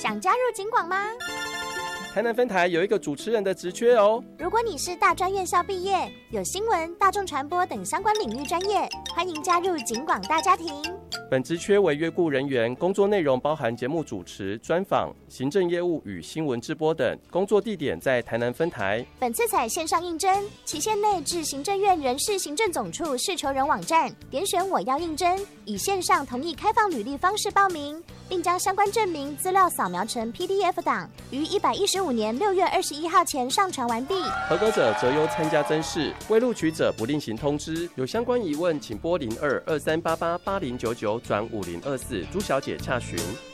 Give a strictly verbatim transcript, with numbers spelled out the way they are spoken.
想加入警广吗？ 台南分台有一个主持人的职缺哦。 如果你是大专院校毕业，有新闻、大众传播等相关领域专业，欢迎加入警广大家庭。 本职缺为约雇人员，工作内容包含节目主持、专访、行政业务与新闻直播等。工作地点在台南分台。 本次采线上应征，期限内至行政院人事行政总处事求人网站点选我要应征，以线上同意开放履历方式报名，并将相关证明资料扫描成 P D F 档，于一百一十五年六月二十一号前上传完毕。 合格者择优参加甄试，未录取者不另行通知。有相关疑问，请拨零二二三八八八零九九转五零二四朱小姐洽询。